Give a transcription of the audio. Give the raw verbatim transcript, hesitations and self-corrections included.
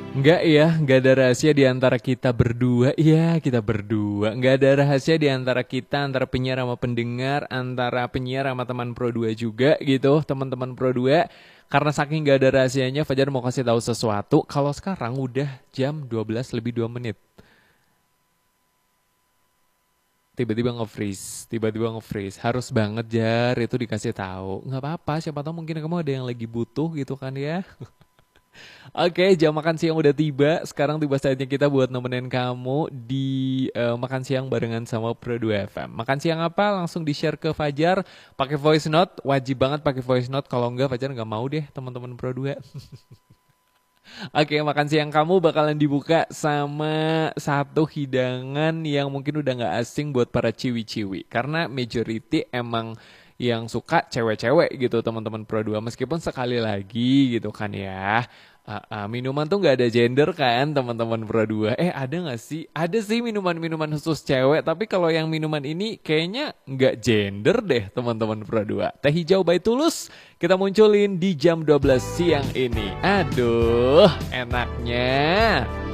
Enggak ya, enggak ada rahasia di antara kita berdua. Iya, kita berdua. Enggak ada rahasia di antara kita, antara penyiar sama pendengar, antara penyiar sama teman Pro dua juga gitu, teman-teman Pro dua. Karena saking enggak ada rahasianya, Fajar mau kasih tahu sesuatu. Kalau sekarang udah jam dua belas lebih dua menit. Tiba-tiba nge-freeze, tiba-tiba nge-freeze. Harus banget Jar, itu dikasih tahu. Nggak apa-apa, siapa tahu mungkin kamu ada yang lagi butuh gitu kan ya. Oke, jam makan siang udah tiba. Sekarang tiba saatnya kita buat nemenin kamu di eh, makan siang barengan sama Pro dua F M. Makan siang apa? Langsung di-share ke Fajar. Pakai voice note, wajib banget pakai voice note. Kalau enggak, Fajar nggak mau deh teman-teman Pro dua. Oke, makan siang kamu bakalan dibuka sama satu hidangan yang mungkin udah nggak asing buat para ciwi-ciwi. Karena majority emang yang suka cewek-cewek gitu teman-teman Pro dua. Meskipun sekali lagi gitu kan ya. Ah, ah, minuman tuh nggak ada gender kan teman-teman Pro dua. Eh ada nggak sih? Ada sih minuman-minuman khusus cewek. Tapi kalau yang minuman ini kayaknya nggak gender deh teman-teman Pro dua. Teh hijau by Tulus kita munculin di jam dua belas siang ini. Aduh, enaknya.